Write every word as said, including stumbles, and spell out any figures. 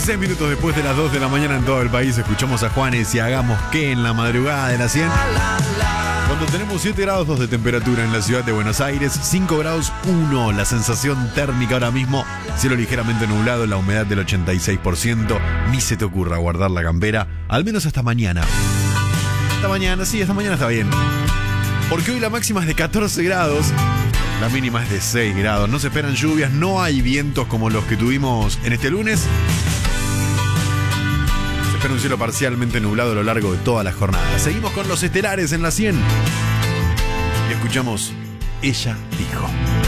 dieciséis minutos después de las dos de la mañana en todo el país, escuchamos a Juanes y Hagamos que en la madrugada de la cien. Cuando tenemos siete grados dos de temperatura en la ciudad de Buenos Aires, cinco grados uno la sensación térmica ahora mismo, cielo ligeramente nublado, la humedad del ochenta y seis por ciento. Ni se te ocurra guardar la campera, al menos hasta mañana. Esta mañana, sí, esta mañana está bien. Porque hoy la máxima es de catorce grados, la mínima es de seis grados. No se esperan lluvias, no hay vientos como los que tuvimos en este lunes. Se espera un cielo parcialmente nublado a lo largo de toda la jornada. Seguimos con los estelares en la cien. Y escuchamos Ella Dijo.